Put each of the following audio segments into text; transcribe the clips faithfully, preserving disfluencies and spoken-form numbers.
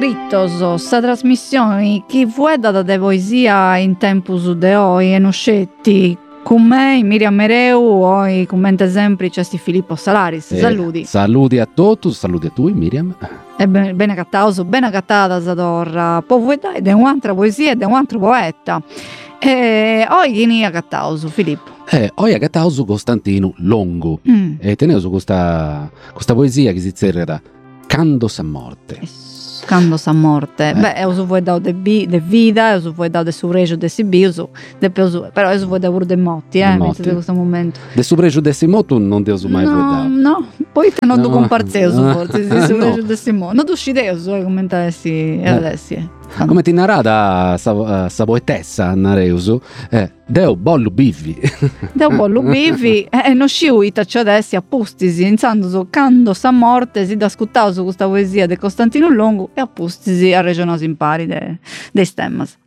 Scriptos, sa trasmissione chi fuedda de poesia in tempus de oi e noscetti con me, Miriam Mereu, oi commenta sempre Cesti Filippo Salaris. Eh, Saluti. Saluti a tutti, saluti a tu, Miriam. E bene, bene cattauso, bene cattata Zadorra. Poi fuedda de un'altra poesia e de un altro poeta. E oi chi ne ha cattauso, Filippo? Eh, oi a cattauso Costantino Longo. Mm. E tenevo su questa, questa poesia che si zerrera Cando sa morte. Cando sa morte, Eh. beh, eu su voi dau de, bi, de vida, eu su voi dau de su regio de si bi, su de peus, però eu su voi dau pure de motti, eh, De in motti. questo momento. De su pregio de Simotu non devo mai no, vedere. no, poi te non No. tu comparzeu su Ah, forse, sì, ah, su no. regio de si mo. Non tu sciteu su, eh, commentessi, e adesso, eh. Come ti narrata sa, sa poetessa Nareuso, eh, Deo bollo biffi. Da un bollo bivi, e non sciu i taccio adesso appustisi, insando su cando sa morte, si da scuttau su questa poesia de Costantino Longo e appustisi a regionosi impari de, de stemmas.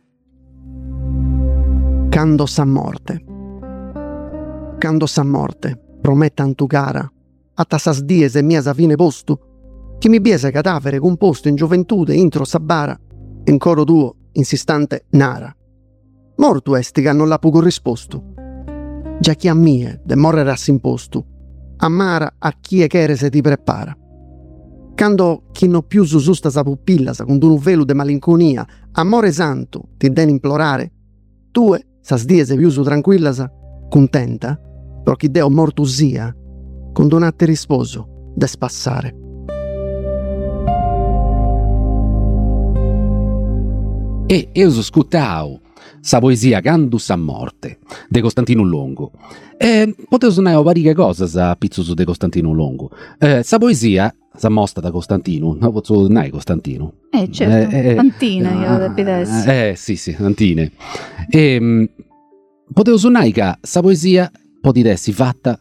Cando sa morte. Cando sa morte, promettan tu cara, a tassas dies e mia sa fine postu, chi mi biese cadavere composto in gioventù intro sa bara, in coro tuo, insistante, nara. Mortu esti che non l'ha pu corrisposto. Già chi a mie, de morrere imposto, amara a chi e chere se ti prepara. Quando chi no più su susta sa pupilla, sa con un velo de malinconia, amore santo, ti den implorare, tue, sas diese più su tranquilla sa, contenta, però chi deo mortu sia, condonate risposo, de spassare. E io so scuttau sa poesia Cando sa morte de Costantino Longo. E potevo suonare varie cose a pizzo su de Costantino Longo. Eh, sa poesia sa mostra da Costantino, non posso suonare Costantino. Eh, certo, Eh, eh, Antina, io ah, de pidessi. Eh, sì, sì, Antine. E, mh, potevo suonare che sa poesia potete essere fatta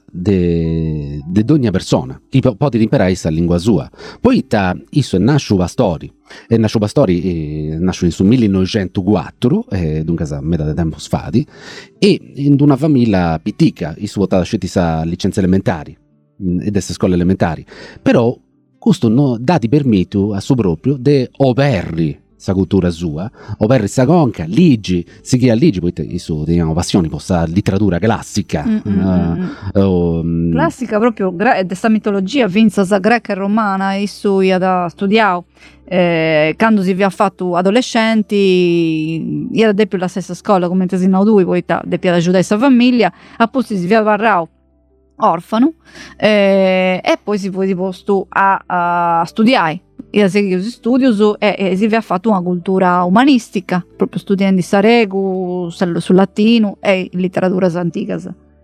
de, de ogni persona, chi po- potete imparare questa lingua sua. Poi ta, isso è Nasciu Pastori, e Nasciu Pastori eh, nasce in su millenovecentoquattro, eh, dunque a metà del tempo sfati, e in una famiglia pittica, isso votava scetti sa licenze elementari, mh, ed esse scuole elementari, però questo no, dati permetto a suo proprio de operri sa cultura sua, operri sa conca, ligi, si chiama ligi, poi isso teniamo passioni per sa letteratura classica. Mm, mm, uh, mm. o, mm, Classica proprio, gra- questa mitologia vinza sa greca e romana, isso io da studiavo. Eh, quando si vi ha fatto adolescenti, io da più la stessa scuola come tesino due, poi da più da aiutare questa famiglia, apposta si vi varrao orfano, eh, e poi si poi posto a, a studiare. Io seguo gli studi e, e si ha fatto una cultura umanistica, proprio studiando saregu, sul, sul latino e letteratura antica.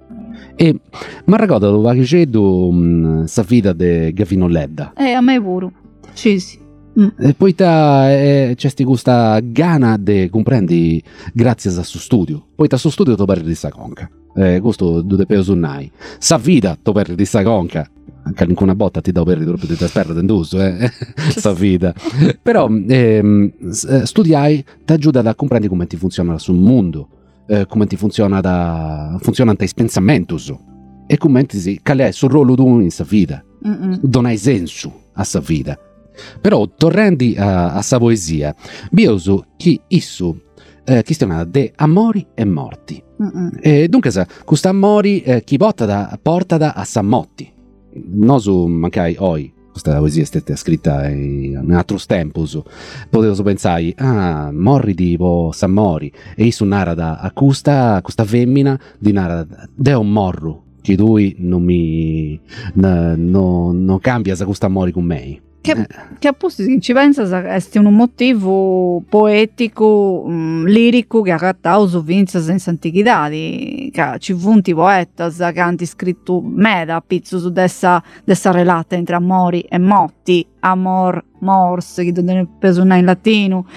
E mi ricordo dove facevo um, sa vita di Gavino Ledda. E a me pure, sì sì. Mm. E poi ta, eh, c'è questa gana di comprendi grazie a suo studio. Poi da suo studio tu perdi di sa conca. Eh, questo dove peso nai. Sa vita tu perdi di sa conca. Anche in una botta ti do per proprio di esperto denduso, eh, sta vita. Però ehm, studiai ti aiuta a comprendere come ti funziona sul mondo, eh, come ti funziona da funziona i pensamenti e come ti si qual è il suo ruolo tu in sta vita. Mm-mm. Dona senso a sta vita. Però tornando a, a sa poesia, bioso chi isso eh, questiona de amori e morti. Mm-mm. E dunque sa, questo amori eh, chi porta da porta da a sa motti. Non su mancai oi, questa poesia è stata scritta in, in altro tempo, potevo pensare, ah, morri di po' s'ammori, e io su narada a questa, questa femmina di narada, de un morro, che lui non mi, no, no, non cambia se questa amori con me. Che, Eh. che appunto se ci pensa è un motivo poetico, mh, lirico che ha cattauso vince senza antichità, che ci funti poetas che hanno scritto meda pizzo su dessa, dessa relata entre amori e motti, amor, mors, che non peso in latino,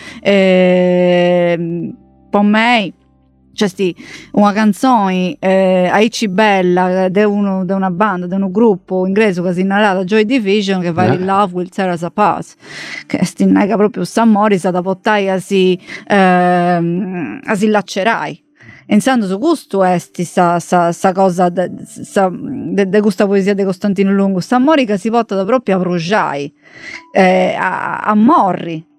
e, per me c'è sti una canzone eh, Aici Bella di una banda, di un gruppo inglese che si innalata Joy Division che fa Eh. il Love Will Tear Us Apart, che sti nega proprio s'amore sa da portare a si ehm, a si lacerai. Insando su gusto esti sa, sa, sa cosa de, sa, de, de questa poesia di Costantino Longo, s'amore che si porta da proprio a bruciare, eh, a, a morri.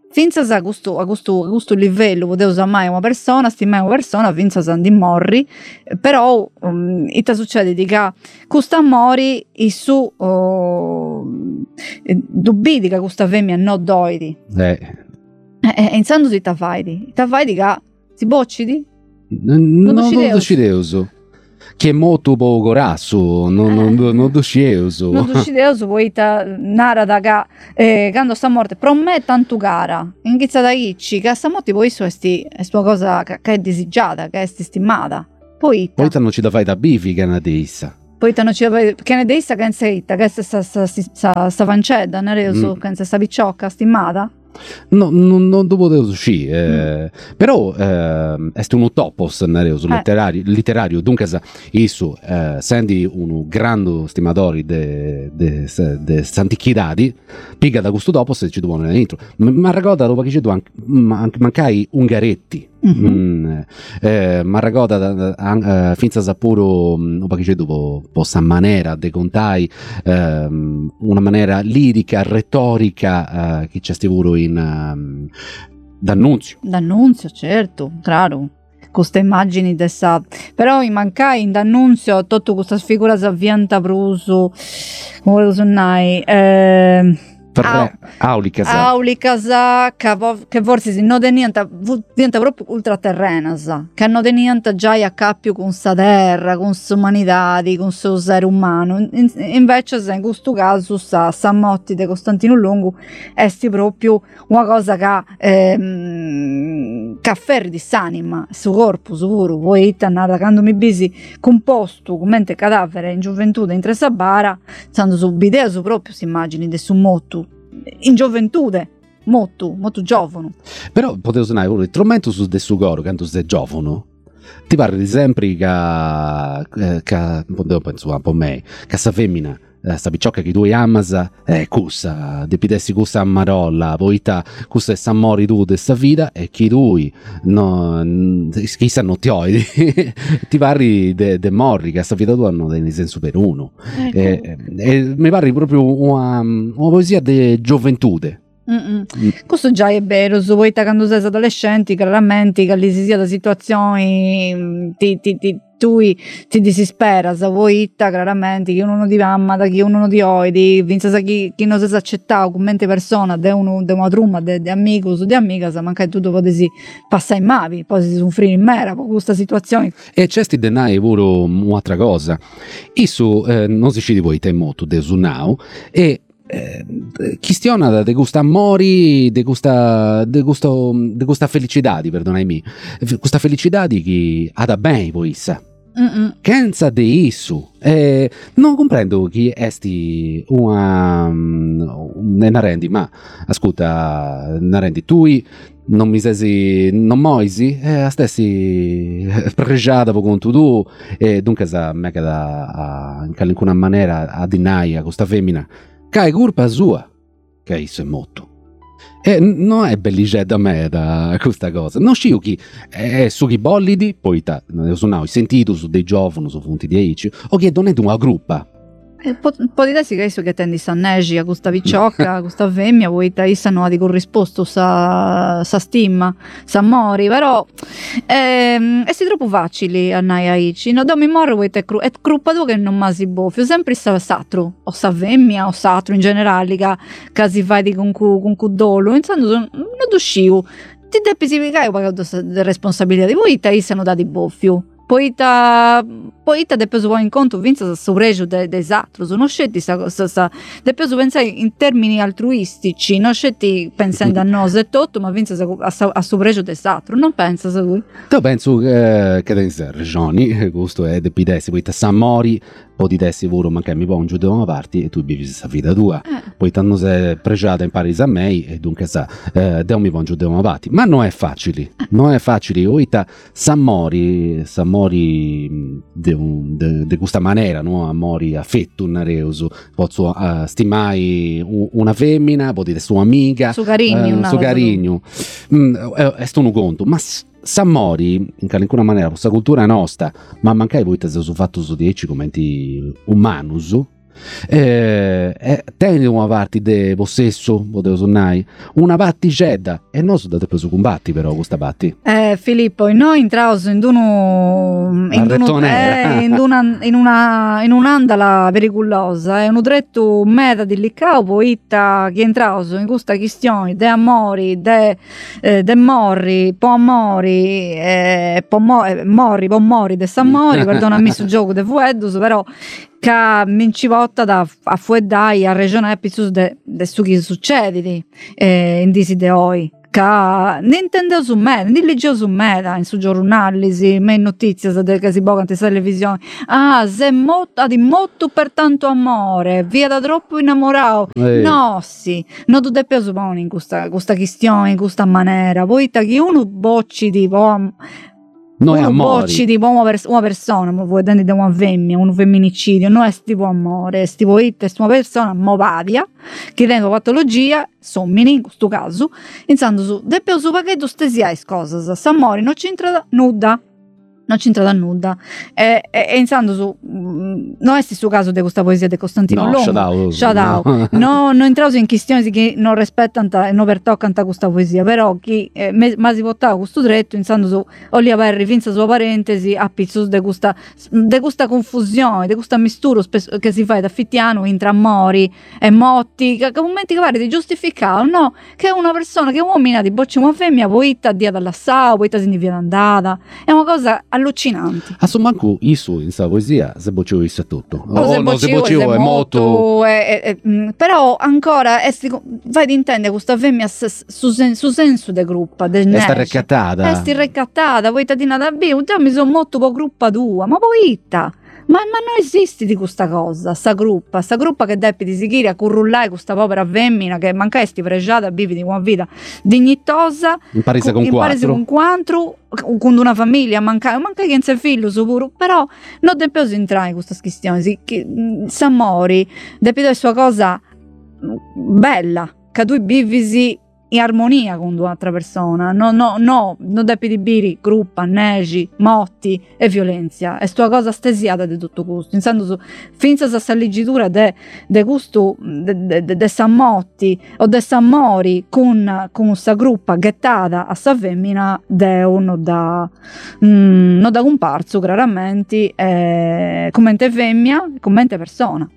finza a questo, a questo, a questo livello potevo amare una persona, stimare una persona, finza a di morri, però um, ita succede di che questo amore è su oh, dubbi di che questa femmina non doidi. Eh. E intanto si ta fai di, ta fai di che si boccidi? Non lo scideuso. Che è molto poco rasso, non non non non duscioso. Non duscioso poi ta nara da che eh, quando sta morte promette tanto cara. Inghizza da icci che sta morte poi su esti è una cosa che, che è desigiata, che è stimata. Poi Poi non ci da fai da bifi che è una deissa. Poi non ci da fai che ne deissa che sei che sta sta sta sta fancedda, nereuso, Mm. che sta picciocca stimata. No, non, non lo potevo uscire, eh, però eh, è un topos nereuso Eh. letterario, letterario, dunque sa- isso, eh, sendi un grande stimatore de, de, de antichitadi, piga da questo topos e ci duvono dentro. Ma ricorda dopo che ci tu anche, man- mancai Ungaretti, Mhm. mm, eh, ma ricorda da- da- an- eh, finza sapuro dopo che ci dopo possa maniera de contai ehm, una maniera lirica, retorica eh, che c'è stivuro in ehm, d'annunzio. D'annunzio, certo, chiaro. Queste immagini dessa però in mancai in d'annunzio tutto questa figura s'avvienta pruso come lo sonnai eh, Ferre, Aulicas. Aulicas che, vo- che forse si non niente diventa proprio ultraterrenas che non de niente già a cappio con sta terra con s'umanità con suo essere umano in, invece se in questo caso sta sta motti di Costantino Longo esti proprio una cosa che ehm, che afferri di s'anima su corpo sicuro poi nata quando mi bisi composto come cadavere in gioventù in tre sabara stando su bidea su proprio si immagini di su motto in gioventù molto molto giovane. Però potevo suonare un strumento su del sugoro quando sei giovane. Ti parli di sempre che che penso un po' me che sta femmina eh, sta picciocca che tu amas eh cussa depidessi cussa a marolla poi ta cussa e mori tu de sta vita e chi lui no chissà non ti oi ti parli de, de morri che sta vita tua hanno nel senso per uno Ecco. e, e mi parli proprio una, una poesia de gioventù. Mm-mm. Questo già è vero, se voi quando sei adolescenti, chiaramente che lì si sia da situazioni mm, ti, ti, ti, tu ti disispera, se voi chiaramente che uno non ti ama, da chi uno non ti oidi, vince sa chi, chi non si accettato come persona, de uno de una trumma, de, de amico su di amica, se manca tutto potessi passare in mavi, poi si soffrire in mera con questa situazione. E c'è sti denai pure un'altra cosa. Isso eh, non si scidi voi te molto de su now e eh, chistiona de gusta amori, de gusta de gusto de gusta felicità, perdonami. Questa felicità di chi ha da bene poi issa. Mm-mm. Pensa de isso. Eh, non comprendo chi esti una una rendi, ma ascolta, Narendi, tu non mi sesi non moisi eh, a stessi pregiata con tu e dunque sa me che da in alcuna maniera a dinai a questa femmina che è colpa sua che isso è molto e non è bellice da me da questa cosa non scio chi è su chi bollidi poi ta, ho sentito su dei giovani su fonti di eici o che non è di una gruppa. Eh, po- Poi di che so che tendi sannegi a questa picciocca, a questa femmina, poi ta issa non ha di corrisposto sa, sa stima, sa mori, però ehm, è si troppo facili a nai aici, no, mi morro poi te cru- è gruppa tu che non masi boffio, sempre sa satro, o sa femmina o satro in generale, che, che si fa di con cu, con cu dolo, insomma non uscivo, ti devi specificare pagato le responsabilità di voi, te issa non dà di boffio. Poi ta poi ta depeso poi in conto vinza sa sovregio de, des altros, non scetti sa, sa, sa depeso pensare in termini altruistici, non scetti pensando a noi e tutto, ma vinza a, a sovregio des altros, non pensa sa lui? Io penso eh, che in regioni questo è de pidessi poi ta sa mori poi di dessi pure ma che mi poi un giù da una parte e tu vivi questa vita tua Eh. poi t'hanno se pregiata in Paris a me e dunque sa eh, da mi poi un giù da una parte ma non è facile non è facile poi ta sa mori sa mori de, un, de, de questa maniera no a mori affetto un reuso posso uh, stimai un, una femmina poi di sua amica Su carigno, eh, una su cosa carigno mm, è, è sto un conto ma sa mori in alcuna maniera questa cultura nostra ma mancai voi te su fatto su dieci commenti umanus Eh, eh, tendi una parte de possesso, potevo suonare, una parte cedda, e non sono date preso combatti però questa parte. Eh, Filippo, noi entraus in uno in, uno, eh, in, una, in, una, in un'andala periculosa, è un dretto meta di licao, poi che entraus in questa questione de amori, de, eh, de morri, po amori, eh, po mo, eh, morri, po mori, de s'amori, perdonami su gioco de fueddus, però che mi ci votta da a fueddai a regione episus de, de su che succede eh, in disi de oi. Che ne intendevo su me, ne leggevo su me, in su giornali, me notizie che si bocano in televisione. Ah, se molto, di molto per tanto amore, via da troppo innamorato. Eh. No, sì, non tu devi supponi in questa, questa questione, in questa maniera. Poi che uno bocci di po'. Noi uno amori. bocci tipo una, pers- una persona, ma vuoi da una femmina, un femminicidio, non è tipo amore, è tipo it, è una persona movadia, che tengo patologia, sommini in questo caso, pensando su, deppio su pacchetto stesi hai cose, s'amore non c'entra da nuda, non c'entra da nuda, e, e, e pensando su, mh, non è questo caso di questa poesia di Costantino No, Longo, shut out. shut out. No. no, non entravo in questioni che non rispettano e non pertoccano questa poesia, però chi eh, me, ma si votava questo dretto, pensando su, o lì aperri finza sua parentesi, a pizzus di questa, de questa confusione, di questa mistura spesso, che si fa da fittiano tra amori e motti, che, che momenti che pare di giustificare, no, che è una persona, che uomina di bocci una femmina, poi itta dia dall'assao, poi itta significa andata, è una cosa allucinante. A manco isso in questa poesia se bocciò isso tutto. Oh, Oh, no, se bocciò è molto. è, è, è, però ancora è sti, vai di intendere questa femmina su, su, sen, su senso de gruppa del È sta recattata. è sti recattata poi tadina da B un giorno mi sono molto po' gruppa tua ma poi itta ma, ma non esiste di questa cosa sta gruppa sta gruppa che deppi di sigiri a currullare questa povera femmina che manca esti pregiata a vivi di una vita dignitosa In Parisi con in Parisi quattro. con quattro con una famiglia manca manca che non figlio sicuro però non devo entrare in questa questione sì, che s'amori devi dare sua cosa bella che tu vivisi in armonia con un'altra persona no no no non devi di biri gruppa negi motti e violenza è tua cosa stesiata di tutto questo pensando su finza sa leggitura de de gusto de, de, de, de sammotti o de sammori con con sta gruppa gettata a sta femmina de uno da mm, non da comparso chiaramente eh, commente femmina commente persona.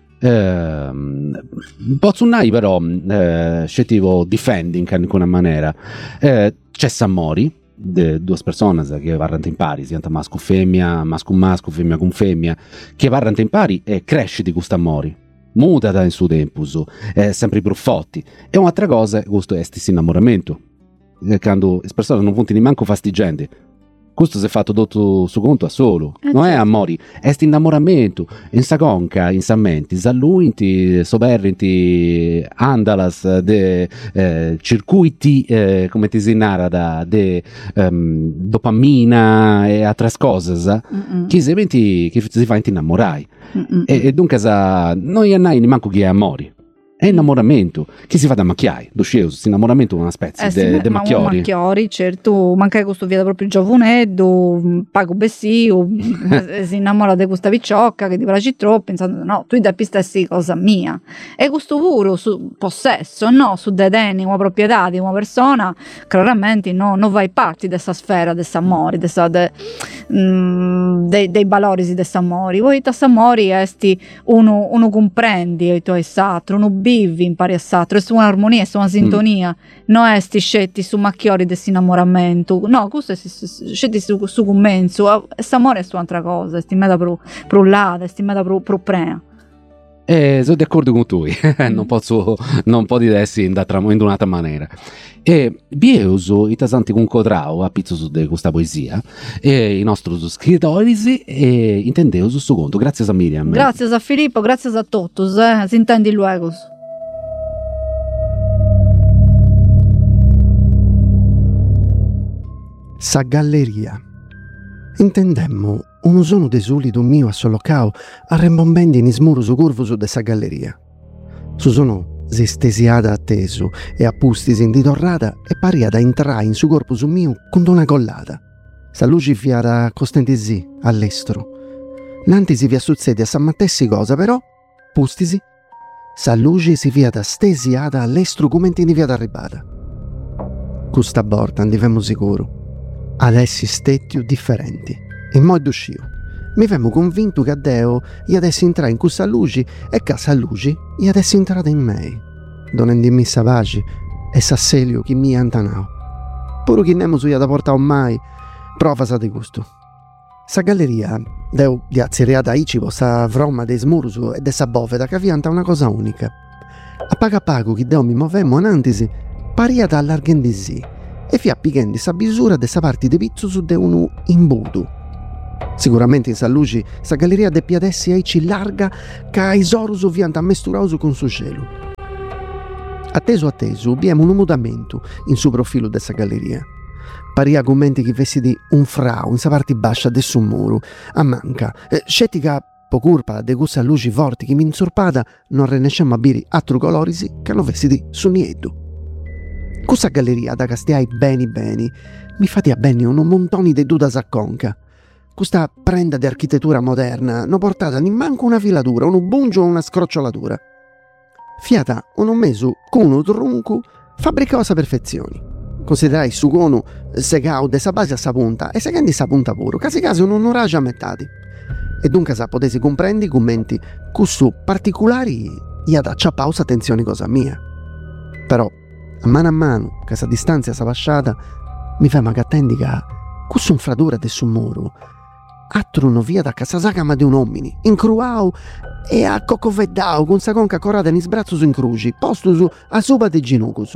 Eh, Pozzunai però eh, scettivo difending in alcuna maniera eh, c'è Sammori de due persone che parlano in pari sia masco femmina masco masco femmina con femmina che parlano in pari e cresce di questo amore mutata in suo tempus è sempre più forti e un'altra cosa questo è questo innamoramento eh, quando le persone non puntano manco fastigiando. Questo si è fatto tutto su conto a solo, eh non certo. è amori, è questo innamoramento, in sa conca, in sa menti, salluinti, soberrinti, andalas, de eh, circuiti, eh, come ti si narra, de um, dopamina e altre cose, Mm-mm. che si menti, che si fa innamorai. Mm-mm. E, e dunque sa, non è nai manco che è amori. È innamoramento, che si fa da macchiai, doscioso, questo innamoramento è una specie Eh sì, di ma macchiori. macchiori, certo, manca questo via proprio giovanetto, pago bessio, si innamora di questa picciocca che ti piace troppo, pensando no, tu devi stessi cosa mia. E questo puro su possesso, no, su dedeni, una proprietà di una persona, chiaramente no, non vai parte di questa sfera, di questo amore, de, mm, dei, dei valori di questo amore. Poi questo amore esti uno, uno comprendi i tuoi satro, uno vivi in pari a satro, è un'armonia, è una sintonia, mm. non è sti scetti su macchiori di innamoramento, no, questo è scetti su, su commenso, questo amore è su un'altra cosa, è meta pro, pro lata, è meta pro, pro prea. Eh, sono d'accordo con tu, non posso non può dirsi in, in un'altra maniera. E bieso i tasanti con codrao a pizzo su de questa poesia e i nostri scrittori e intendeo su suo conto. Grazie a Miriam. Grazie a Filippo, grazie a tutti, eh, si intendi luego. Sa galleria. Intendemmo un sono desulido mio a solocao a rembombendi in smuro su curvo su de sa galleria. Su sono si stesiada atteso e appustisi in ditorrata e paria da entrare in su corpo su mio con una collata. Sa luci fiara costentisi all'estero. L'anti si vi assuzzedi a San Mattessi cosa però Pustisi, sa luce si viata stesiata all'estru come in viata arribata. Questa volta andivamo sicuro. Adesso stettiu differenti. In modo uscio. Mi vemo convinto che Deo gli adesso entrare in questa luce e che sa luce gli adesso entrata in me. Donando in missa pace e sa selio chi mi antanao. Pure chi nemo su gli da portare mai, prova sa di gusto. Sa galleria, Deo di azzeriata icipo, sa vroma de smursu e de sa bofeta che vianta una cosa unica. A pago a pago che Deo mi movemmo anantisi, pariata allargendisi e fia pighendi sa bisura de sa parte de pizzo su de unu imbudu. Sicuramente in sa luci sa galleria de piadessi aici larga ca isorusu vianta mesturausu con su cielo. Atteso atteso, abbiamo un mutamento in su profilo de sa galleria. Paria commenti che vessi di un frau in sa parte bascia de su muro, a manca, eh, scettica po' curpa de questa luci forti che mi insorpada non renesciamo a biri altro colorisi che non vessi di su nieddu. Questa galleria da castiai beni beni mi fate a bene un montoni de duda sacconca. Questa prenda di architettura moderna non portata neanche una filatura, un bungio o una scrocciolatura. Fiata un mesu con uno trunco fabbricava sa perfezioni. Considerai su cono segau de sa base a sa punta e secondi sa punta puro, casi casi non ragia a mettati. E dunque sa potesi comprendi commenti cussu particolari gli ad acciappausa attenzione cosa mia. Però a mano a mano che sa distanza sa pasciata mi ferma che attendi che cussu infradura de su muro atruno via da casa sacama di un omini incruau e a cocoveddau con sa conca corada in sbrazzo su in cruci posto su a sopa de ginucusu.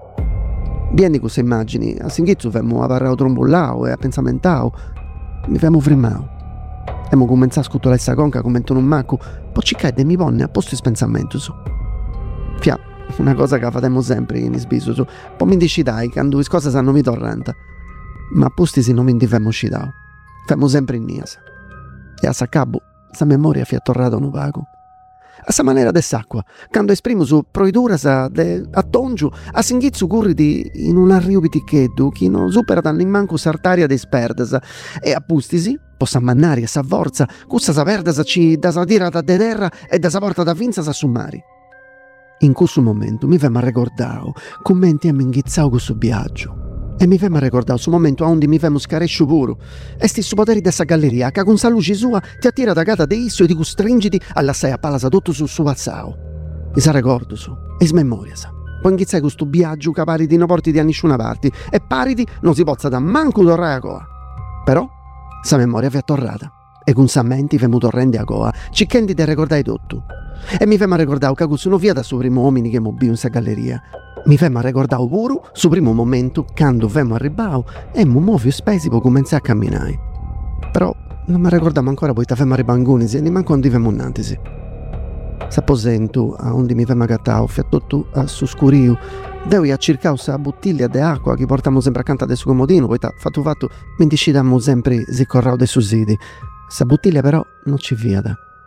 Vieni queste immagini, a singhizzo femmo a parrao trombollau e a pensamentau, mi femmo frimau. Emo cominciato a scutolare sa conca come un macco, poi ci cade mi ponne a posto di pensamento su. Fia, una cosa che fatemmo sempre in sbiso su, poi mi dici dai, quando le cose sanno mi torrenta. Ma a posti si non mi indifemmo scitau, femmo sempre in niasa. E a sa cabo, sa memoria fia torrata un vago. A sa maniera de s'acqua, quando esprimo su proiduras de attongiu, a singhizzu curriti in un arriu piticheddu, chi non supera tanto in manco s'artaria de sperdas, e a pustisi, possa mannari a sa forza, cussa sa perdas ci da sa tirata de terra e da sa porta da finza sa summari. In questo momento mi fema ricordao commenti a m'inghizzao questo viaggio. E mi fema ricordare su momento a onde mi femo scaresciu puro. E sti su poteri dessa galleria, che con sa luce sua ti attira da gata de isso e ti costringiti all'assai a palasa tutto su su pazzao. Mi sa ricordo su, e smemoria sa. Poi inghizzai questo viaggio che pari di non porti di a nessuna parte, e pariti non si pozza da manco torrare a coa. Però, sa memoria vi è torrata, e con sa menti femo torrendi a coa, cicchendi te ricordai tutto. E mi fema ricordare che questo non via da su primo uomini che mo bio in sa galleria. Mi fema ricordare pure su primo momento quando femo arribao e mu muovi spesi per cominciare a camminare. Però non mi ricordiamo ancora poi ta fema ribangunisi e neanche quando femo un'antisi. S'apposento a onde mi fema gattao fiattotto a su scurio devi a circao sa bottiglia de acqua che portamo sempre accanto a su comodino poi ta fatto fatto mi decidamo sempre se corrao de susidi. Sa bottiglia però non ci viada.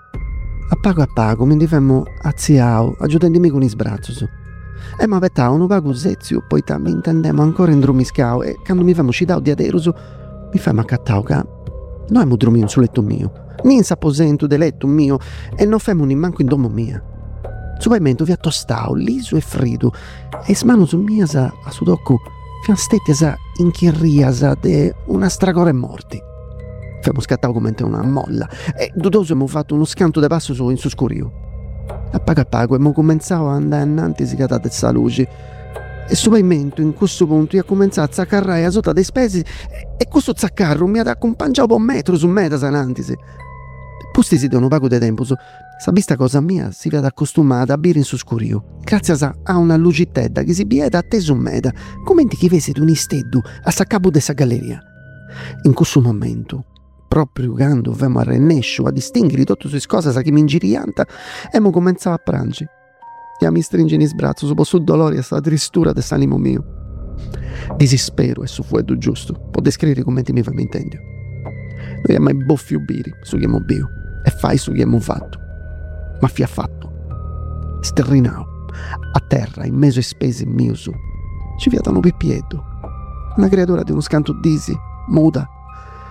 A pago a pago mi difemmo a ziao aggiutendomi con i sbrazzo su. E ma vettao un vago zezio, poi ta mi intendemo ancora in drumiscao e quando mi famo citao di aderuso mi famo accattao che noi abbiamo dormito sul letto mio, ni in s'apposento del letto mio e non famo neanche in domo mia. Su pavimento vi attostao, liso e frido e smano su mia sa a su tocco fian stetti sa inchirriasa de una stragore morti. Famo scattao come una molla e dudoso abbiamo fatto uno scanto de passo su in su scurio. A pago a pago e cominciavo a andare innanzi si cadate sa luce e su pavimento in questo punto io ho cominciato a zaccarrare a sotto dei spesi e questo zaccarro mi ha accompagnato un metro su meta sanantisi. Pusti si devono pago di tempo su sa vista cosa mia si vede accostumata a bere in su scurio grazie a una lucitedda che si bieda atteso un meta come di chi vese di un isteddu a sa capo dessa galleria. In questo momento proprio quando avevamo a rennescio a distinguere tutte queste cose che mi ingirianta e mo cominciava a prangi e a mi stringere in sbrazzo su su dolore e sta tristura dell'animo mio disispero e su fuedo giusto può descrivere come ti mi fa intendo noi abbiamo i boffi ubiri su che mo bio e fai su che mo fatto ma fia fatto sterrinao a terra in mezzo ai spesi mio su ci viatano pippietto una creatura di uno scanto disi muda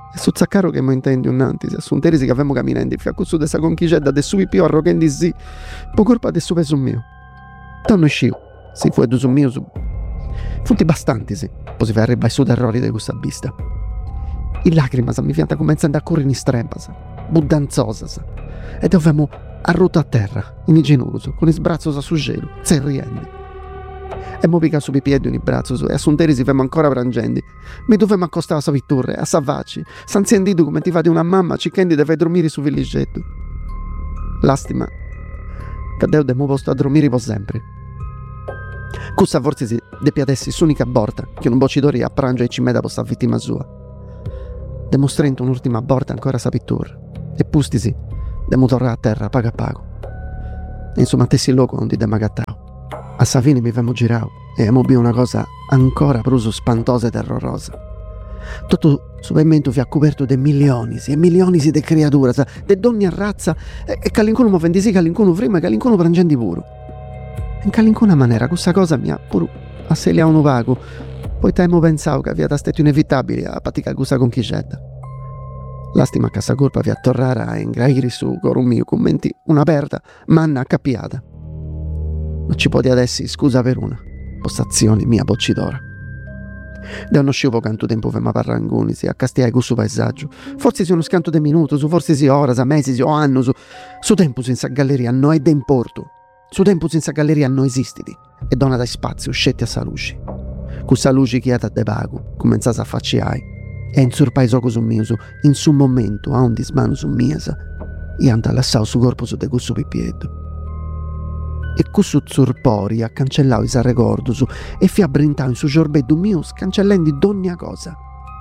E su zaccaro che mi intendi un antisi, assunterisi che avevamo camminando, fiacco su dessa conchicedda de subi più arrochendi sì, po' colpa de su peso mio. Tanto sciu, si fu edu su mio su. Funti bastanti sì, poi si fa arriba su terrori di questa vista. I lacrimas mi fianta cominciando a correre in strebas, buddanzosas, e dovevamo arroto a terra, in ginocchio, con i sbrazzos su gelo, zerriendo. E mo pica su i piedi un braccio e assunteri si femo ancora prangendi. Mi dovevamo accostare a savitturre, a savacci, sanziendido come ti fa di una mamma, cicchendi deve dormire su villigetto. Lastima, che Deo demo posto a dormire per sempre. Cussa forse si depiadessi s'unica borta, che un bocidori a prangia e ci meda posta vittima sua. Demostrento un'ultima borta ancora a savitturre, e pustisi, demo torrare a terra, paga a pago. E insomma, tessi loco non ti demagattao. A Savini mi vemo girao e amo bi una cosa ancora pruso spantosa e terrorosa. Tutto su pavimento vi ha coperto de milioni e milioni di creature, de donne a razza, e, e calincuno movendisi, calincuno prima e calincuno prangendi puro. In calincuna maniera questa cosa mi ha pure asseliato un vago, poi temo pensavo che aveva stato inevitabile a patica questa conchicetta. Lastima a casa colpa vi a tornare a ingraire su con mio commenti un'aperta manna accappiata. Non ci può di adesso, scusa per una postazione mia boccidora. Da uno sciupo quanto tempo vema parrangoni, si accastiai questo paesaggio. Forse si uno scanto di minuto, su forse si ora, sa mesi, o anno, su, su tempo senza galleria non è da importo. Su tempo senza galleria non esistiti. E donna dai spazio, scetti a sa luci. Questa luce chiata de pago, cominciata a facciai. E in surpaiso su mio, in su momento, a un dismano su miasa, e anda lassao su corpo su de questo pippietto. E questo zurpori ha cancellato il ricordo su e fi abbrintao in su giorbedo mio scancellando ogni cosa.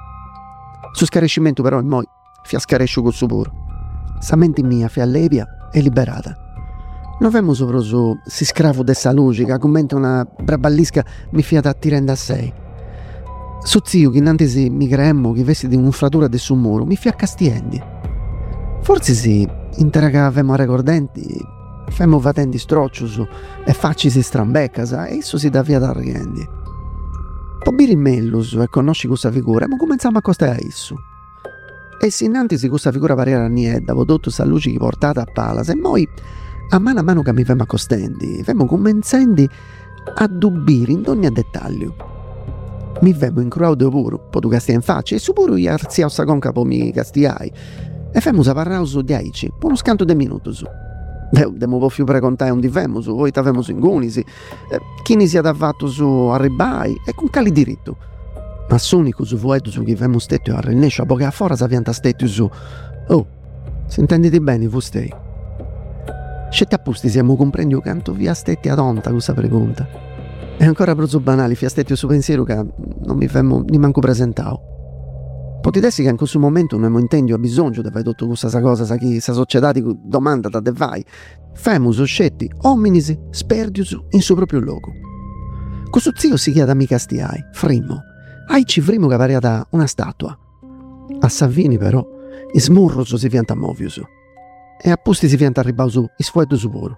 Su scarescimento però in moi fi a scarescio con su puro. Sa mente mia fi allevia e liberata. Non avevamo sopra su si scravo dessa luce che commenta una braballisca mi fiata attirando a sei. Su zio che innanzi si mi creemmo che vesti di un'unfratura del suo muro mi fi a castiendi. Forse sì, intera che avevamo a ricordenti femmo vatendi strocciusu e facci si strambecas e esso si dà via da riendi. Pobiri mellus e conosci questa figura, ma cominciamo a costare a esso. E se innanzi si questa figura pareva niedda, vodotto sa luce che portata a palas, e noi, a mano a mano che mi femmo accostendi, femmo cominciando a dubbire in ogni dettaglio. Mi femmo incruaudo puro, po' tu castia in faccia, e su puro gli arziao sa conca po' mi castiai, e femmo sa parrao su di aici, po' uno scanto de minuto su. Beh, demo po' più precontare un divemo su, voi t'avemo su ingunisi, eh, chi ne sia fatto su arribai, e con cali diritto. Ma s'unico su vueto su chi vemo stetto a rinescio, a poche a fora s'avianta stetto su. Oh, si intendete bene, fu stei? Scetti appusti siamo comprendi canto via stetti ad onta questa pregunta. E ancora prozzo banali, fia stetti su pensiero che non mi femmo ni manco presentao. Potessi che in questo momento non mi intendi ho bisogno di fare tutta questa cosa, sa chi sa società di domanda da te vai. Femus scetti, hominis, sperdius in suo proprio luogo. Questo zio si chiama mi castiai, frimmo. Ai ci frimo che parea da una statua. A Savini però, i smurroso si fianta movius. E appusti si fianta arribau su, i sfueddu su puro.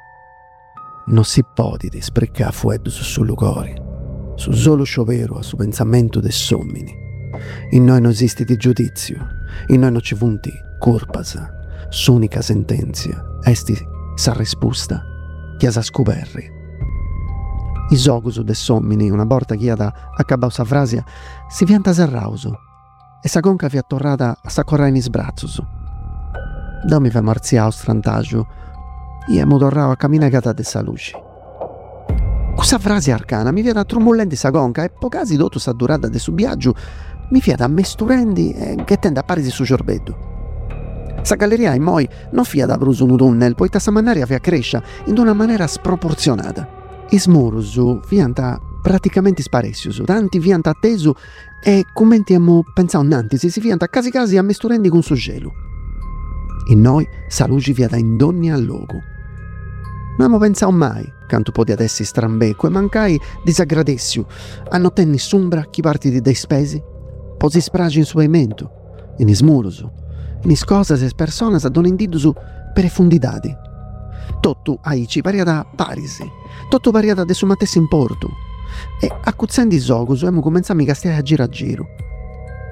Non si potete sprecare fueddu su sul lucori, su solo sciovero a su pensamento de sommini. In noi non esiste di giudizio, in noi non ci funti curpas, s'unica sentenzia, esti sa risposta, che sa scoperri. I sogusu de sommini, una volta che da accabau sa frasia, si fianta serrauso, e sa conca fi attorrata a sa corra in sbrazzusu. Da mi fa marziao strantagio, io mo torrao a camminare de sa luce. Questa frase arcana mi viene a trumullenti sa conca e pocasi dopo sa durata de su viaggio mi fiata a mesturendi e che tende a parisi su ciorbeddu. Sa galleria in moi non fia da bruso un tunnel, poiché sa mannaria fia crescia in una maniera sproporzionata. I smurusu fianta praticamente sparessiusu, tanti fianta attesu e commenti amo pensao nantisi si fianta casi casi a mesturendi con su gelo. In noi sa luce fiata in donni al logo. Non amo pensao mai, canto podi adessi strambecco e mancai disagradessiu, a non tenni sombra chi parti dei spesi, posi spragi in su pavimento, in ismurusu, in iscosas e personas ad un indidusu per efundidadi. Tottu aici pariata parisi, tottu pariata de su matessi in porto, e accuzzando i sogusu emo cominciamo a castiare a giro a giro.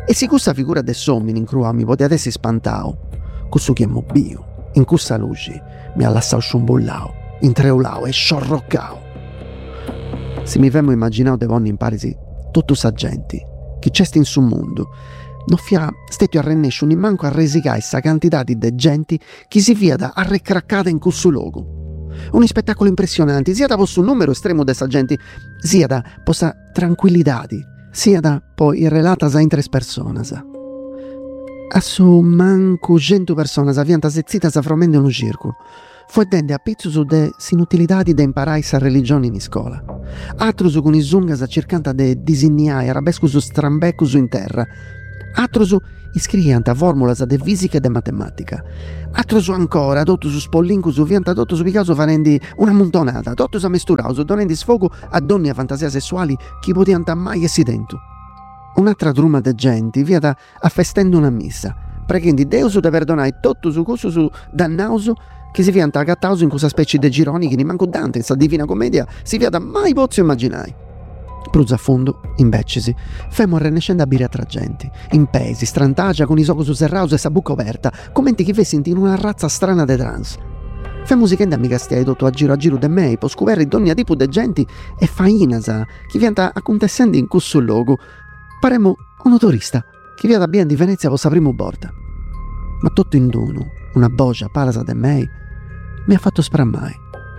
E si questa figura de somini in crua mi poteva essere spantao, questo che è mobio, in questa luce mi ha lasciato sciumbollao, intreulao e sciorroccao. Se mi vemmo immaginao de vonni in parisi tutto sa gente, che c'è in su mondo, non fia stetto a rennescio un manco a resicare sta quantità di de gente che si fia da arrecraccata in questo luogo. Un spettacolo impressionante, sia da posto numero estremo de sta gente, sia da posta tranquillità, sia da poi relatas in tres personas. A su manco cento personas avianta sezzitas fromende un circolo. Fu dende a pizzo su de sinutilitadi de imparai sa religione in scuola. Atrus con i zungas cercanta de disigniare arabescus strambecus in terra. Atrus iscriianta formulas de fisica e de matematica. Atrus ancora, totus spollincus vianta totus picaso farendi una montonata, totus amesturaus, donandi sfogo a donne a fantasia sessuali chi potianta mai essi dentro. Un'altra truma de gente viata affestendo una missa, preghendi Deus de perdonare tutto su questo su dannauso che si vianta agattauso in questa specie de gironi che ni manco Dante in sta divina commedia si viata mai pozzo immaginai. Pruzza a fondo, imbecisi, femmo rennescendo a birra tra gente, in pesi, strantagia con i socco su serrauso e sa bucca aperta, commenti che vessinti in una razza strana de trans. Femmo si che amica stiai tutto a giro a giro de mei, po scoperri ogni tipo de genti e fainasa, che vianta accontessendo in questo luogo. Paremmo un turista, che viata bien di Venezia possa primo borda. Ma tutto in dono, una bogia palasa de mei, mi ha fatto sprammai.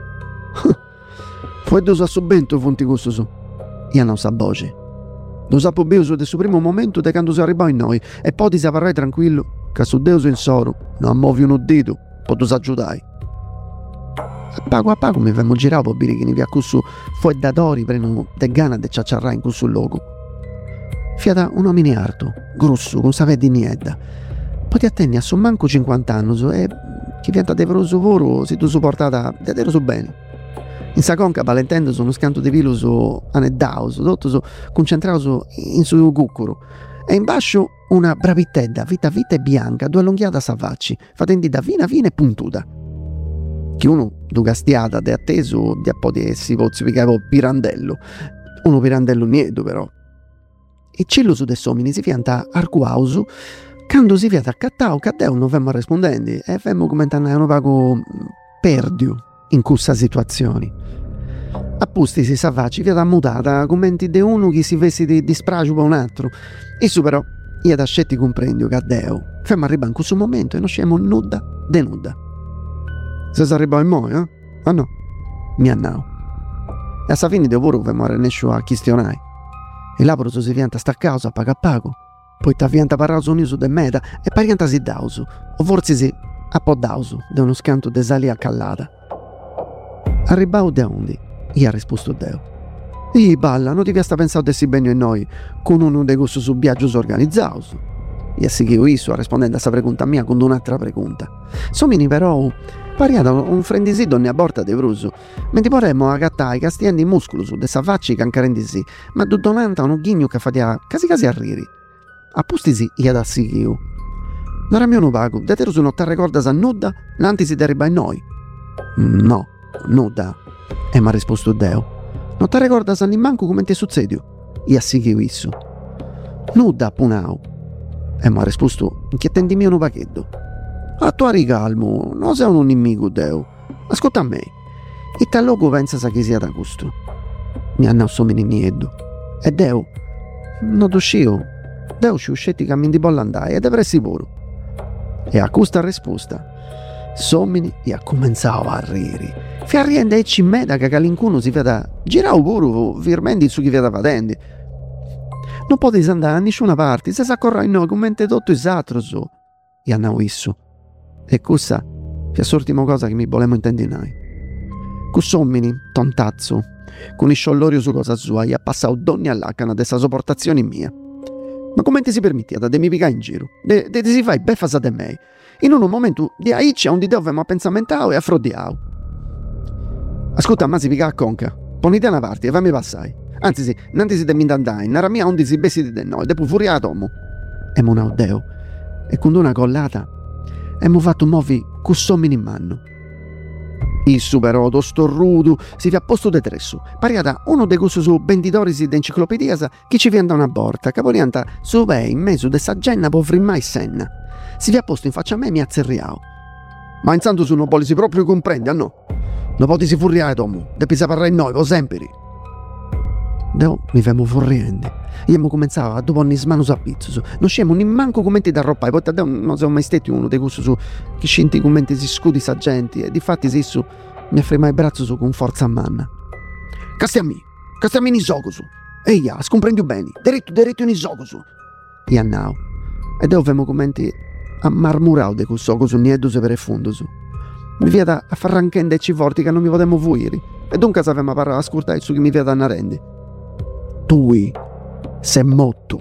Fu dos a subento fonti questo su. Io non sa voce. Lo sapo beuso del suo primo momento da quando si arrivò in noi e poi ti saparai tranquillo che su Deus in soro non muovi un dito, poi tu s'aggiudai. A pago a pago mi vemmo girato per dire che ne via cussu fu da dori preno de gana de ciacciarra in questo luogo. Fiata un uomo arto, grosso, con sa di niedda. Poi ti attenni a su manco cinquanta anni e chi vienta de vero su voro si tu supportata davvero su bene. In sa conca valentendo su uno scanto di vilo su aneddaus, tutto su concentrato in su cuccuro. E in bascio una bravittedda, vita vita e bianca, due allunghiata savacci, fatendi da fina fine e puntuta. Che uno du castiata de atteso di appo di essi pozzi picavo pirandello. Uno pirandello nieto però. E cello su de somini si fianta arcuausu, quando si fiata accattau, caddeu non femmo rispondendi e femmo commentare un pago perdio in questa situazione. Appusti si savvaci via mutata commenti de uno che si vesti di dispragio per un altro. Isso però io da scetti comprendio che Deo femmo arrivare in questo momento e non scemo nuda de nuda. Se si arriva in moi, eh? Ah no, mi annao. E a sa fine di lavoro femmo rennescio a questionare. E là si vianta sta causa paga a pago. Poi ta vianta parlato un iso de meta e parianta si dausu, o forse si appodausu de uno scanto de sali a callata. Arribau de ondi, io ha risposto Deo. I balla, non ti viasta pensato dessi bene in noi, con uno de questo su viaggios organizzaus. Io sì che io iso, rispondendo a sta pregunta mia con un'altra pregunta. Somini però, pariata un frendisi donne a borta de bruso, mentre vorremmo agattai castiendi muscolo su de sa facci cancarendi sì, ma du donanta uno ghigno che fatia quasi quasi a riri. Appustisi io da sì che io. Non era mio no pago, detero su non ti ricorda sa nuda, l'anti si deriva in noi. No. Nuda, e mi ha risposto Deo. Non ti ricorda se manco come ti succede? Io sì che isso. Nuda, punao. E mi ha risposto, che tendi mio un pacchetto. A tua ricalmo, non sei un nemico, Deo. Ascolta a me. E te logo pensa sa che sia da gusto. Mi hanno assomini miedo. E Deo, non tu scio. Deo ci uscetti che mi indibolla andare, ed è sicuro. E a questa risposta, somini e ha cominciato a rire. Fia riende e ci meda che calincuno si veda girau pure firmendi su chi veda patenti. Non potete andare a nessuna parte, se s'accorra in noi commente tutto esatto so. E hanno isso. E questa è l'ultima cosa che mi volemo intendinare. Cussomini, tontazzo, con il sciollori su cosa sua, gli ha passato donne all'acana dessa sopportazione mia. Ma come ti si permette da mi picare in giro? De, de, de si fai beffa de me. In un momento di aici a un di dove ma pensamentao e affrodiao. Ascolta, ma si pica a conca. Ponite una parte e fammi passare. Anzi sì, non ti si devi andare, nara mia ondi si bessi di noi, dopo furiato mo. E mo naudeo. E con una collata, abbiamo fatto muovi cussomini in mano. Issu però, sto rudo, si vi ha posto de tressu. Pariata uno de cussu su vendidorisi d'enciclopediasa che ci viene da una porta, capolianta su bei in mezzo de sa genna povri mai senna. Si vi ha posto in faccia a me e mi ha zerriao. Ma intanto su non polisi proprio comprende, a no? Non potisi furriare, Tomu, depi saparre noi, po semperi. Deo mi femo furriende. Io mi cominciavo a dopo ogni smano a pizzo. Non scemo né manco commenti da roba. E poi da non sono mai stati uno dei cussi su che scinti commenti si scudi sa gente. E difatti se su mi afferma il braccio su con forza a manna. Castiami, castiami in isoco su. Eia, scomprendi bene. Diretto, diretto in isoco su. E annao. E deo femo commenti a marmurao de cussoco su nieddu se per il fondo su. Mi via da a far ranchende e ci forti che non mi potemo fuiri. E dunque sapevamo parlare a scurtare su che mi via da narendi. Tui sei motto.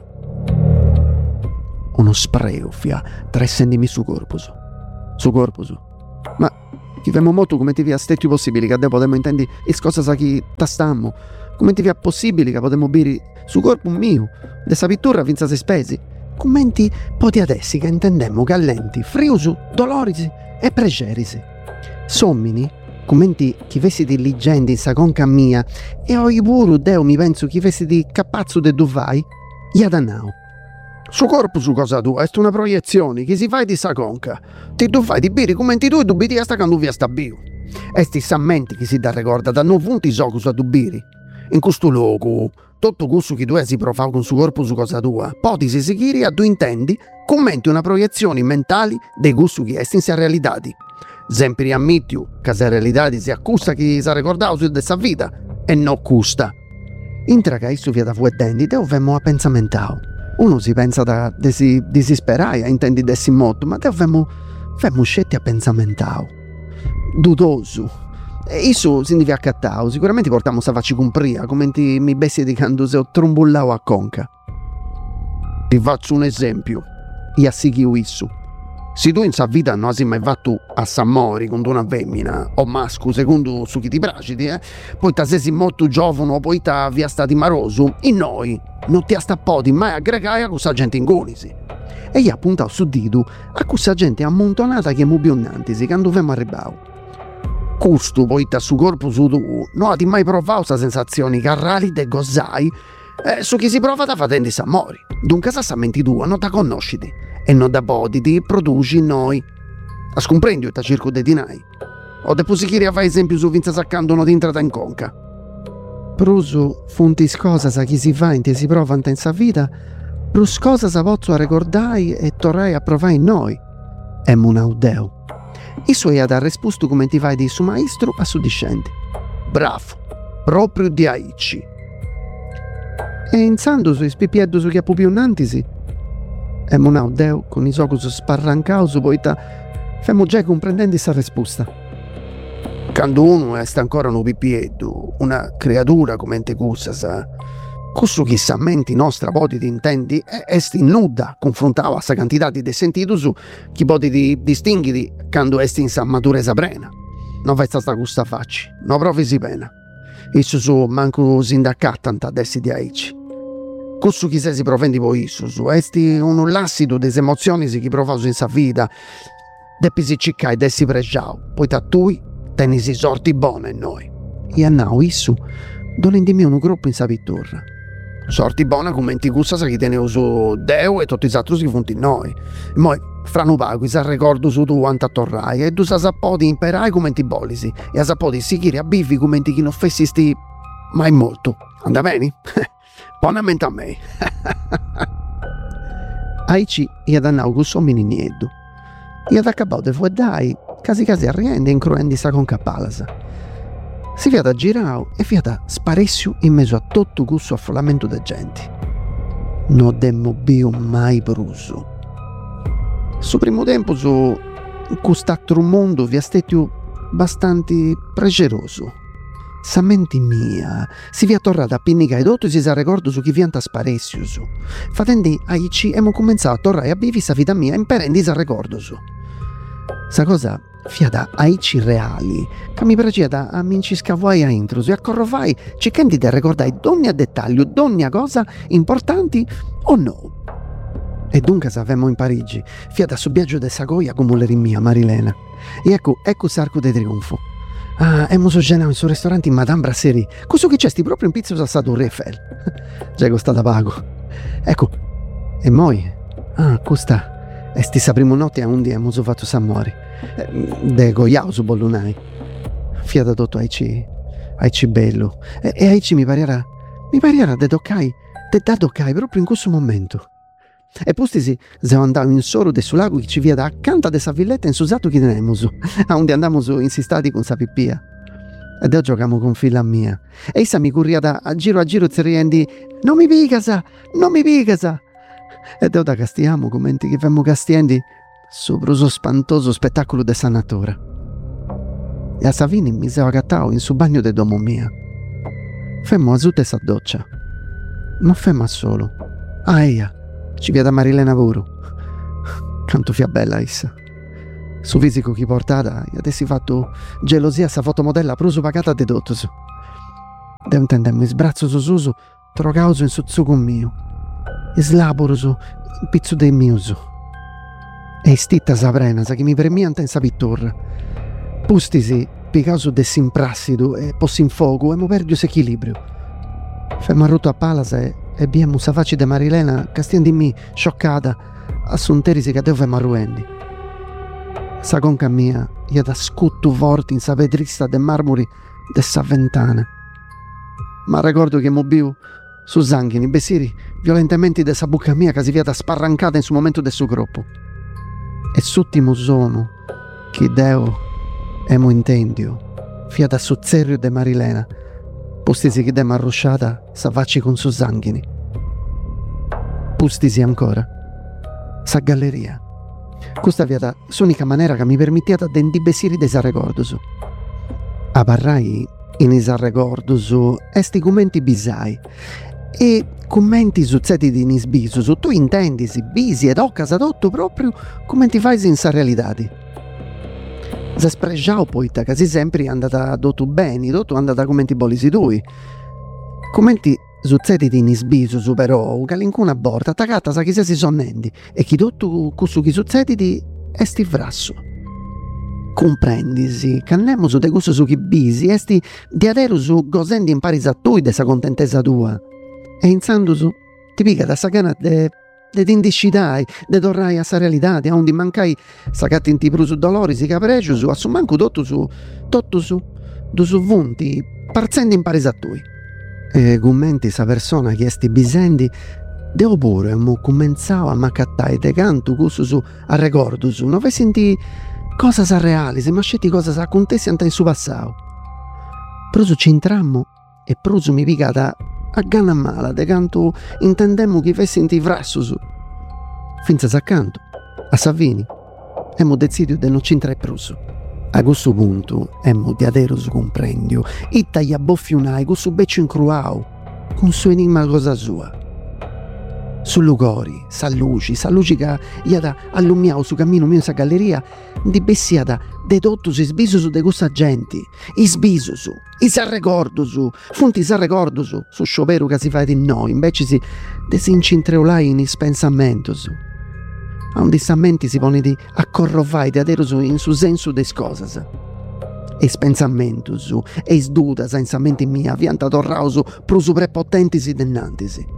Uno spreo fia tre sendimi su corpo su. Su corpo su. Ma chi vemo motto come ti via stetti possibili che potremmo intendi e cosa sa chi tastammo. Come ti via possibili che potremmo biri su corpo mio. De sa pittura vinza se spesi. Commenti poti adessi che intendemmo gallenti, friusu, dolorisi e pregerisi. Sommini commenti chi vesti di leggende in sa conca mia e ho i puru deo mi penso chi vesti di capazzo de duvai iadanao. Su corpo su cosa tua, è una proiezione che si fai di sa conca. Ti tu fai di biri commenti tu e tu biri sta quando via sta bio. Esti sammenti che si da ricorda da non punti so su a tu biri. In questo luogo, tutto questo che tu si profau con su corpo su cosa tua, poti si sigiri a tu intendi commenti una proiezione mentali dei gusti che esti in sia realitati. Sempre ammittiu che se realidade si accusta chi si ha ricordato su dessa vita e non custa. Intra che isso via da fuetendi te ovvemo a pensamentao. Uno si pensa da desi disisperai a intendi dessi motto, ma te ovvemo femo scetti a pensamentao. Dudoso. E isso si devi accattao, sicuramente portamo sa facci cumpria, come ti mi bessi di quando se ho trombullao a conca. Ti faccio un esempio. Io assichiu isso. Se tu in sa vita non hai mai fatto a Sammori con una femmina o masco secondo su chi ti piaci, eh? Poi ti sei molto giovane, poi ti via stati maroso, e noi non ti astappoti mai a gregare a questa gente in gonisi. E io appuntavo su Didu a questa gente ammontonata che mubbionantisi quando vemo arrivao. Custo poi ti su corpo su tu, non hai mai provato questa sensazione carrali de gozai eh, su chi si prova da fatendo i Sammori. Dunque sa sammenti tua non ti conosciti. E non da boditi produci noi. A scomprendi ta circo de dinai. O de posichiri a fare esempio su vinza saccando non ti entrata in conca. Prusu funtis cosa sa chi si fa in te si prova in sa vita, prus cosa sa pozzo a ricordai e torrai a provare in noi. E munaudeo. I suoi ad arrespusto come ti fai di su maestro a su discendi. Bravo, proprio di aici. E insando su ispipieddo su chi ha pupionnantisi, e monaudeo con i socus sparrancausu poi ta femo già compredendi sa risposta. Quando uno è ancora un pipieddu, una creatura come te cussa sa, questo che sa menti nostra poti ti intendi esti nuda confrontava sa quantità di sentito su chi poti ti distinghi quando esti in sa maturesa plena. Non fai sta questa facci, no profi si pena. Isso su manco sindaccatanta dessi di aici. Questo chi se si provendi poi isso su esti un lassido des emozioni si chi provaso in sa vita deppi si ciccai dessi pregiao poi tattui tenisi sorti buone in noi e annao isso donendimi un gruppo in sa pittura sorti buone come ti gusta sa chi teneo su Deo e tutti i altri si funti in noi e poi fra nu pago sa ricordo su tu quanto attorrai e tu sa sappoti imperai come ti bolisi e a sappoti si chiri a bivi come ti chi non fessisti mai molto anda bene? Buonamente a me. Aici e ad annau con sommi nieddu. E ad accabau de fueddai, casi casi arriende incroendi sa con capalasa. Si fiata girau e fiata sparessiu in mezzo a tutto questo affollamento de gente. Non demmo bio mai brusu. Su primo tempo su quest'altro mondo vi astettiu bastanti pregeroso. Sa mente mia si via torrata a pinnica e dotto si sa ricordo su chi vianta sparessiu su. Fatendi aici emo cominciato a torrare a bivi sa vita mia imperendi sa ricordo su. Sa cosa fiata aici reali che mi piaceva a minci scavai a intruso e a corrovai cercando di ricordare ogni dettaglio, ogni cosa importanti o no. E dunque savemo in Parigi fiata su viaggio de Sagoia come l'eri mia Marilena. E ecco, ecco s'arco de trionfo. Ah, e so cenato in suo ristorante in Madame Brasserie. Questo che c'è sti proprio in pizzo salsato Eiffel. Già costata pago. Ecco, e moi? Ah, questa è stessa prima notte a un dia so fatto Samuori. De goiao su bollunai. Fiata tutto aici, aici bello. E, e aici mi pariera, mi pariera de toccai, de da toccai proprio in questo momento. E postisi se andavo in soro de su lago che ci via da accanto de sa villetta in susato che tenemus, a onde andamos insistati con sa pippia. Ed io giocamo con figlia mia. E essa mi curria da a giro a giro zerriendi, non mi picasa, non mi picasa. Ed io da castiamo commenti che femmo castiendi sopra so spantoso spettacolo de sa natura. E a Savini mi seo agattao in su bagno de domo mia. Femmo a tutte sa doccia. Non femmo a solo. Ah, eia. Ci via da Marilena puro. Canto fia bella essa. Su fisico chi portata e adesso fatto gelosia sa fotomodella pruso pagata de dottoso. Devo intendemmo sbrazzo su suso trocauso in suzzuco mio. E slaboroso in pizzo de miuso. E stitta saprena sa che mi premianta in sa pittorra. Pustisi picauso de simprassido e possi in fuoco e mo perdio s'equilibrio. Femmo arrotto a palasa e e abbiamo sa faccia de Marilena castien di mi scioccata assunterisi che devo femmo arruendi. Sa conca mia ia da scutto forte in sa vetrista de marmori de sa ventana. Ma ricordo che mobiu su sanghini bessiri violentemente de sa bucca mia che si via da sparrancata in su momento del suo corpo. E s'ultimo sono che Deo emo intendio fia da suzzerrio de Marilena postisi che dema arrosciata sa facci con su sanghini. Pustisi ancora sa galleria. Questa viata l'unica maniera che mi permetteva di indibessire dei sarrecordoso. A parrai in isarrecordoso esti commenti bisai e commenti suzzeti di nisbisoso tu intendisi bisi ed occasa tutto proprio come ti fai in sa realidadi. Se spregiao poi ta quasi sempre è andata dotu bene, dotu è andata commenti bolisi tui. Commenti suzzeti di nisbiso su però, che l'incuna borta, attaccata sa chi si sonnendi, e chi tutto questo chi suzzeti di esti frasso. Comprendisi, cannemo su de questo su chi bisi, esti di adero su gosendi in pari a tui de sa contentezza tua. E inzando su, ti pica da sa gana de... de t'indiscidai, de torrai a sa realidade, a onde mancai sagatti in tipru su dolori, si capreciu su, a su mancu tutto su, tutto su, du su vunti, parzendi in paris a tui. E commenti sa persona che esti bisendi, deo pure, e mo comenzao a m'accattai de cantu cussu su, a ricordo su, non fai senti cosa sa reali, se mascetti cosa sa contessi anta in su passau. Prosu ci intrammo, e prosu mi picata a gana mala, de canto intendemmo che fessi in tivrasso su. Finza s'accanto, a Savini, emmo decidio de non c'intrai prusu. A questo punto, emmo di adero su comprendio, itta gli abboffiunai con su beccio incruau, con su enigma cosa sua. Su lugori, sa luci, sa luci che gli da allumiao su cammino mio sa galleria, di bessiata de tutto si sbiso su de questa gente, i sbiso su, i s'arrecordo su, funti s'arrecordo su, su sciopero che si fa di noi, invece si desincintreolai in ispensamento su. A un dissamenti si pone di accorrovai di adero su in su senso des cosas. E spensamento su, e sduda senza mente mia, vianta torrao su, pro su prepotentisi dennantisi.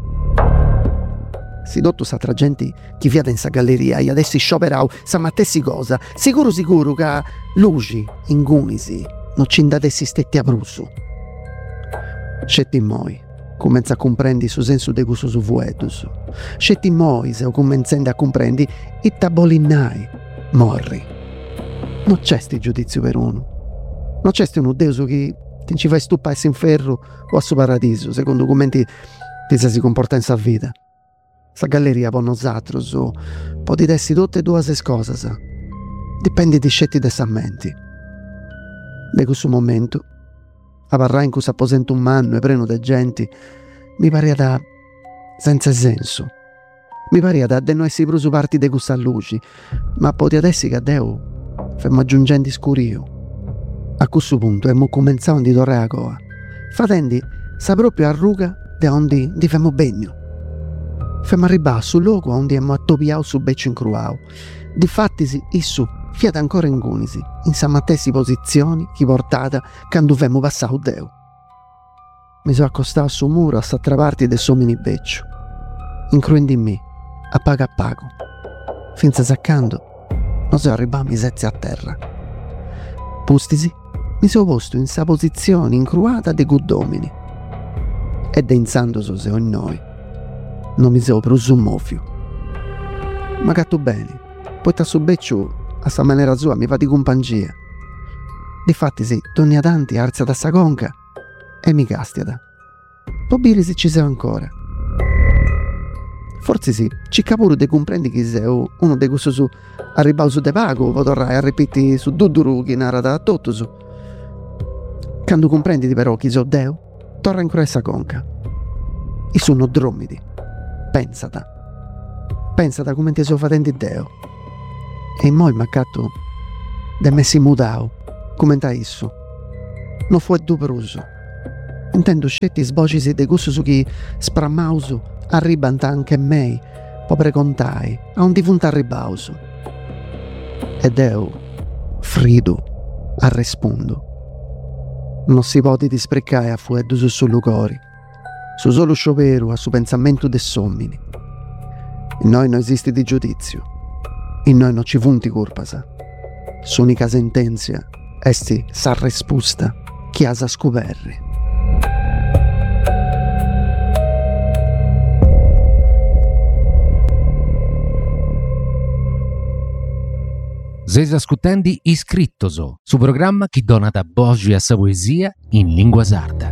Si dotto sa tra gente chi fiata in sa galleria e adesso scioperau sa mattessi cosa, sicuro sicuro che luci, ingunisi, non ci indadessi stetti a prusu. Scetti moi, comenza a comprendi su senso de gusto su vuetus. Scetti moi, se o comenzende a comprendi, e tabolinnai, morri. Non c'è sti giudizio per uno. Non c'è sti uno Deus che ti ci fai stuppaisi in ferro o a su paradiso, secondo commenti ti si comporta in sa vita. Sa galleria po' nosatro su, po' ti dessi tutte e due se cose, dipendi di scetti de sammenti. De questo momento, a parrà in cui s'apposento un manno e preno de genti, mi parea da senza senso. Mi parea da de non essi prusu parti de questa luci, ma poti adessi che Deo femmo aggiungenti scurio. A questo punto emmo comenzato di torre a coa, fatendi sa proprio arruga de ondi di femmo begno. Femmo arribà sul luogo onde emmo attopiau su beccio incruau. Difattisi, issu fiat ancora in gunisi, in sa matessi posizioni chi portata quando vemmo passau Deu. Mi so accostato su muro a s'altra parte del suo mini beccio, incruendo in me, a pago a pago, finza saccando, non so arrivare mi sezzi a terra. Pustisi, mi sono posto in sa posizione incruata de guddomini, e denzando so se in noi, non mi sono preso un mofio. Ma gatto bene, poi ta su beccio, a sta maniera sua mi fa di compangia. Difatti sì, torni ad anti, arzia da sta conca, e mi castiada. Può dire se ci sei ancora. Forse sì, ci capuro de comprendi che sei uno de questo su arribau su de pago, o torrai a ripeti su duduru che narra a tutto su. Quando comprendi però chi so Deo, torna ancora essa conca. I sono dromidi. Pensata. Pensata come ti so fatendo Deo. E mo il maccato de messi mudao, come ta isso. Non fu duperoso. Intendo scetti sbocisi de gusto su chi sprammauso arribanta anche mei, povere contai, a un difunto arribauso. Ed eu, frido, arrespondo. Non si poti di sprecare a fueddu su su lucori, su solo sciopero a su pensamento de sommini. In noi non esiste di giudizio, in noi non ci funti curpasa. S'unica sentenzia esti sa risposta chi asa scoperri. Sei ascoltando Iscrittoso, su programma che dona da voce a sa poesia in lingua sarda.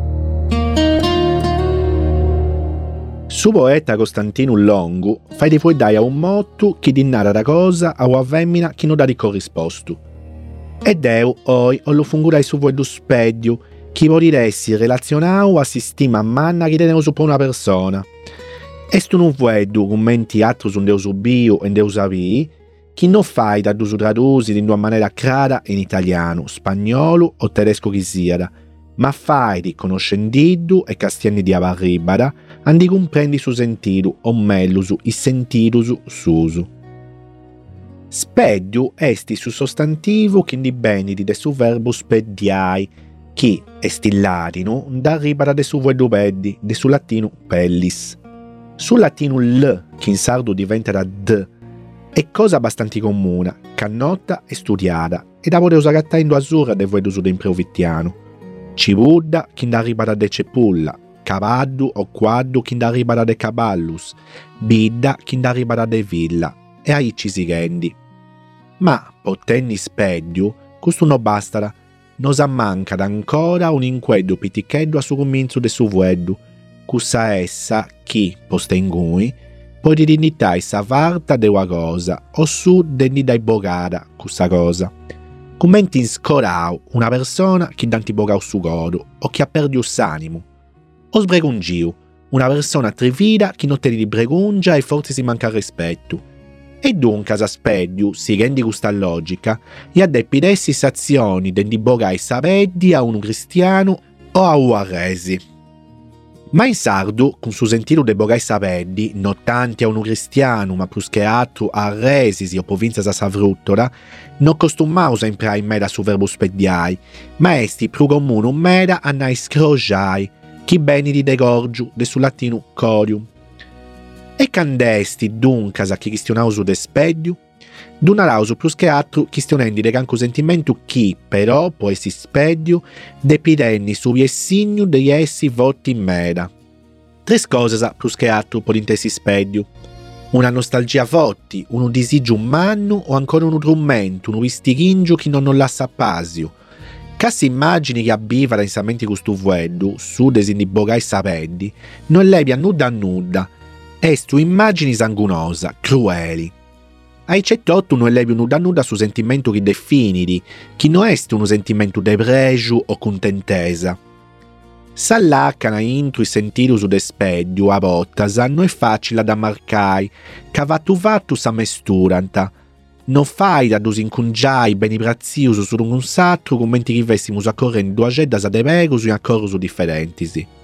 Su poeta Costantino Longu fai di puoi dare a un motto che di narra la cosa a una femmina che non dà di corrisposto. Ed eu oi o lo fungurai su voi do spedio che voleressi relazionare a sistema manna che teneu su una persona. Esto non vuedo commenti altro su Deus ubio e Deus avii chi non fai da dusu tradusi in una maniera clara in italiano, spagnolo o tedesco che sia, ma fai di conoscendidu e castiani di avarribara, andi comprendi su sentidu o mellusu i sentidusu susu. Spediu esti su sostantivo che indibenidi de su verbo spediai, chi esti latino da ribara de su vedupeddi, de su latino pellis. Su latino l, che in sardo diventa da d, è cosa abbastanza comune, cannota e studiata, e da poter usare in azzurra de vedusu de improvittiano. Cibudda chi da ribara de cepulla, cavaddu o quaddu chi da ribara de caballus, bidda chi da ribara de villa, e ai ci si rendi. Ma, potenni spediu, questo non bastara, nos ammanca ancora un inqueddu piticheddu a su cominzu de su vueddu, cussa essa chi, posta in gui, poi di dignitai sa varta de una cosa, o su dendi dai bogada cussa cosa. Commenti in scorau una persona che danti bogau su godo, o che ha perdiu s'animo. O sbregungiu, una persona trivida che non te di bregungia e forse si manca rispetto. E dunque sa spediu, si rendi questa logica, e addepidessi sazioni dendi bogai sapeddi a un cristiano o a un arresi. Ma in sardu, con su sentido de bogai sapeddi, non tanti a un cristiano, ma plus che altro a resisi o provinzias a savruttora, non costumaus a imprare in meda su verbo spediai, ma esti più comune un meda a nai scrogiai, chi beni di degorgiu, de su latino corium. E candesti duncas a chi chistionausu de spediu, dunarausu plus che altro chistionendi de cancu sentimentu chi, però, po essi spediu, depidenni su viessignu de essi voti in meda. Tres cosas plus che altro po d'intessi spediu. Una nostalgia voti, un disigio umano o ancora un drummento, un vistighingiu chi non non lassa pasiu. Cassi immagini che abbivara in samenti custu vueddu, su desindi bogai sapeddi, non lebia nuda a nuda, estu immagini sangunosa, crueli. Ai cettotto non levi nuda nuda su sentimento che definidi, che non est un sentimento de pregiu o contentesa. S'allacana intro i sentiru su de spediu a bottas, non è facile da marcai, cavatu vattu sa mesturanta. Non fai da dus incungiai beni braziusu su un satru commenti che vessimus a correre in due geddas a de verus in accorrusu differentisi.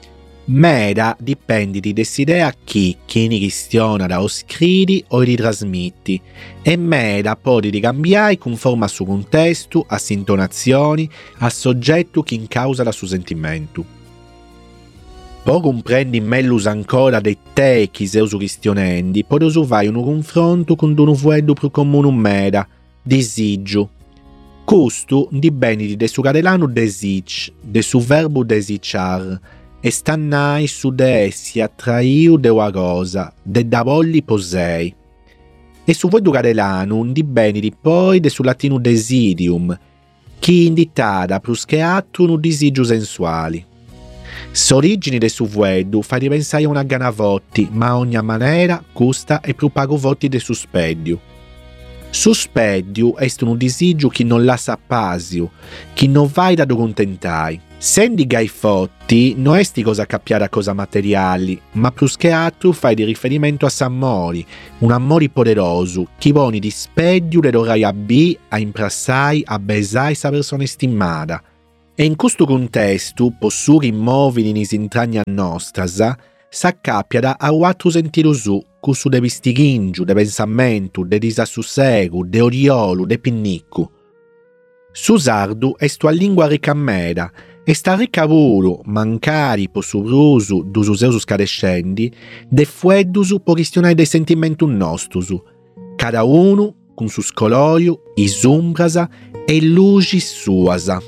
Meda dipende di desidera chi, chi ne questiona da o scrivi o li trasmetti, e meda può ricambiare conforme al suo contesto, a intonazioni, al soggetto che in causa da suo sentimento. Può comprendi meglio ancora dei te che se uso questionendi, può usare un confronto con uno vuedo più comune un meda, desigio. Questo dipende di su catalano desig, de su verbo desiciar, e stannai su de essi attraiu de una cosa, de da volli posei. E su vuedo catalano dipende di poi de su latino desidium, che inditada plus che altro un desigio sensuali. S'origine de su vuedo fa ripensare a una gana voti, ma a ogni maniera custa e più pago voti de su spedio. Su spedio è un desigio che non lascia pasio, che non vai da contentai. Sendi gai fotti non esti cosa cappiare a cosa materiali, ma più che altro fai di riferimento a s'amori, un amore poderoso, che voni di spedio le dorai a B, a imprassai, a besai sa persona stimata. E in questo contesto, possuri immobili in intragna nostras, s'accappiada a quattro sentiero su, cussu de vistighingiu, de pensamento, de disassussegu, de oriolu, de pinniccu. Su sardu est tua lingua ricammeda, e sta ricca puru, mancari po su brusu dusu seusus cadescendi, de fueddusu po questionare de sentimentu nostusu, cada unu con sus coloriu, is umbrasa e luci suasa.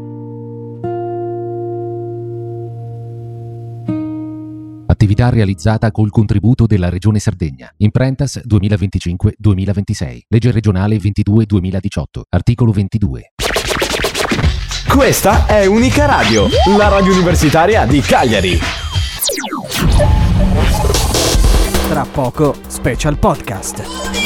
Attività realizzata col contributo della Regione Sardegna. Imprentas duemilaventicinque duemilaventisei. Legge regionale ventidue duemiladiciotto. Articolo ventidue. Questa è Unica Radio, la radio universitaria di Cagliari. Tra poco, Special Podcast.